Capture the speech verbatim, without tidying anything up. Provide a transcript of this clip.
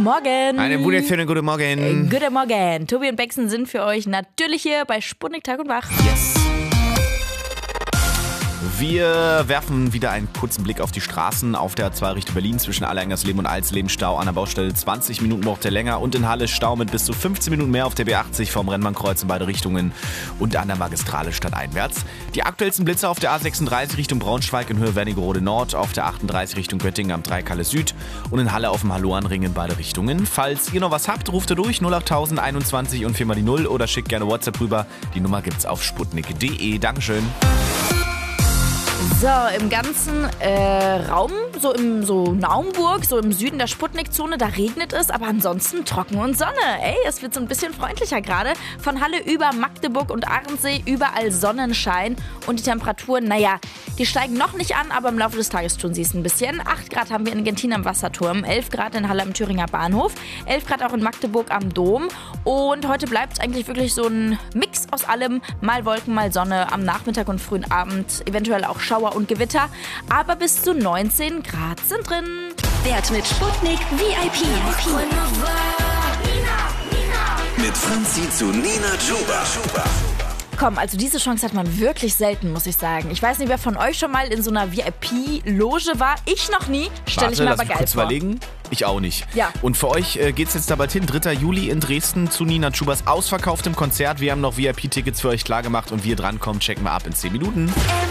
Morgen. Einen wunderschönen guten Morgen. Guten Morgen. Tobi und Bexen sind für euch natürlich hier bei Sputnik Tag und Wach. Yes. Wir werfen wieder einen kurzen Blick auf die Straßen auf der A zwei Richtung Berlin zwischen Allerengersleben und Alsleben. Stau an der Baustelle zwanzig Minuten braucht der länger und in Halle Stau mit bis zu fünfzehn Minuten mehr auf der B achtzig vom Rennbahnkreuz in beide Richtungen und an der Magistrale stadteinwärts. Die aktuellsten Blitze auf der A sechsunddreißig Richtung Braunschweig in Höhe Wernigerode Nord, auf der achtunddreißig Richtung Göttingen am Dreikalle Süd und in Halle auf dem Halloanring in beide Richtungen. Falls ihr noch was habt, ruft ihr durch null acht tausend einundzwanzig und viermal die null oder schickt gerne WhatsApp rüber. Die Nummer gibt's auf sputnik punkt de. Dankeschön. So, im ganzen äh, Raum, so im so Naumburg, so im Süden der Sputnik-Zone, da regnet es, aber ansonsten trocken und Sonne. Ey, es wird so ein bisschen freundlicher gerade. Von Halle über Magdeburg und Ahrensee, überall Sonnenschein. Und die Temperaturen, naja, die steigen noch nicht an, aber im Laufe des Tages tun sie es ein bisschen. acht Grad haben wir in Gentin am Wasserturm, elf Grad in Halle am Thüringer Bahnhof, elf Grad auch in Magdeburg am Dom. Und heute bleibt es eigentlich wirklich so ein Mix aus allem. Mal Wolken, mal Sonne, am Nachmittag und frühen Abend eventuell auch Schauer und Gewitter. Aber bis zu neunzehn Grad sind drin. Wert mit Sputnik V I P. Mit Franzi zu Nina Chuba. Komm, also diese Chance hat man wirklich selten, muss ich sagen. Ich weiß nicht, wer von euch schon mal in so einer V I P-Loge war. Ich noch nie. Stell ich mir aber geil kurz vor. Überlegen. Ich auch nicht. Ja. Und für euch äh, geht's jetzt da bald hin. dritter Juli in Dresden zu Nina Chubas ausverkauftem Konzert. Wir haben noch V I P-Tickets für euch klargemacht und wie ihr drankommt, checken wir ab in zehn Minuten.